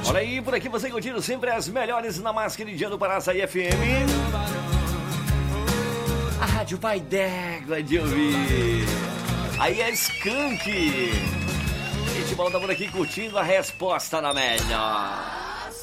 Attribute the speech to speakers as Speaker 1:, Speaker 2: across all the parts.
Speaker 1: Olha aí, por aqui você curtindo sempre as melhores na mais queridinha do Pará, Açaí FM. A Rádio Pai d'Égua de ouvir. Aí é Skank. Gente, volta por aqui curtindo a resposta na melhor.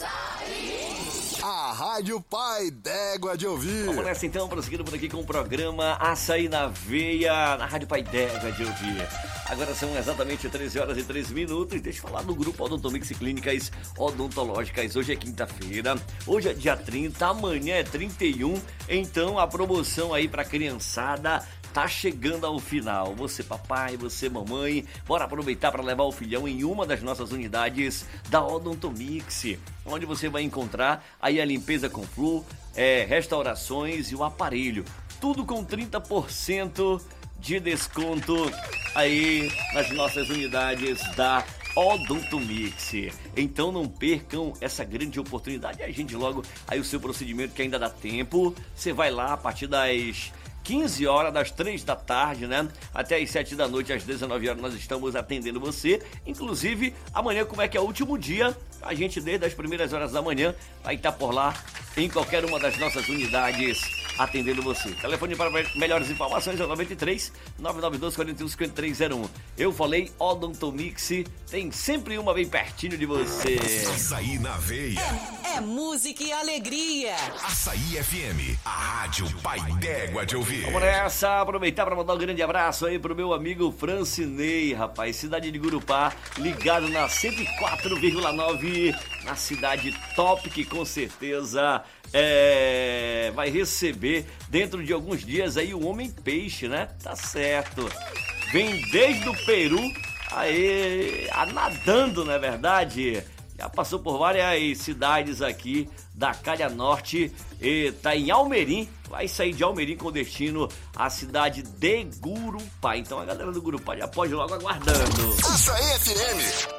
Speaker 2: A Rádio Pai d'Égua de ouvir.
Speaker 1: Vamos nessa então, prosseguindo por aqui com o programa Açaí na Veia, na Rádio Pai d'Égua de ouvir. Agora são exatamente 13 horas e 3 minutos. Deixa eu falar do grupo Odontomix Clínicas Odontológicas. Hoje é quinta-feira, hoje é dia 30, amanhã é 31. Então a promoção aí pra criançada tá chegando ao final. Você papai, você mamãe, bora aproveitar para levar o filhão em uma das nossas unidades da Odontomix, onde você vai encontrar aí a limpeza com flu, restaurações e o aparelho. Tudo com 30% de desconto aí nas nossas unidades da Odontomix. Então não percam essa grande oportunidade. Agende logo aí o seu procedimento que ainda dá tempo. Você vai lá a partir das 15 horas, das 3 da tarde, né? Até as 7 da noite, às 19 horas, nós estamos atendendo você. Inclusive, amanhã, como é que é o último dia, a gente, desde as primeiras horas da manhã, vai estar por lá, em qualquer uma das nossas unidades, atendendo você. Telefone para melhores informações é o 93 992 41 5301. Eu falei, Odontomix tem sempre uma bem pertinho de você.
Speaker 3: Açaí na veia.
Speaker 4: É música e alegria.
Speaker 3: Açaí FM, a Rádio Pai d'Égua de ouvir.
Speaker 1: Vamos nessa, aproveitar para mandar um grande abraço aí pro meu amigo Francinei, rapaz, cidade de Gurupá, ligado na 104,9, na cidade top, que com certeza vai receber dentro de alguns dias aí o Homem Peixe, né? Tá certo. Vem desde o Peru, aí, nadando, não é verdade? Já passou por várias cidades aqui da Calha Norte e tá em Almerim. Vai sair de Almerim com destino à cidade de Gurupá. Então a galera do Gurupá já pode ir logo aguardando.
Speaker 2: Açaí FM.